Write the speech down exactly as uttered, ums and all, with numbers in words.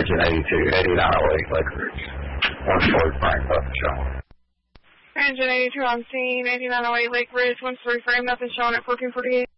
Engine eighty-two, eighty-nine oh eight, Lake Ridge. one story frame, nothing showing. Engine eighty-two on scene, eighty-nine oh eight Lake Ridge, one story frame, nothing showing at fourteen forty-eight.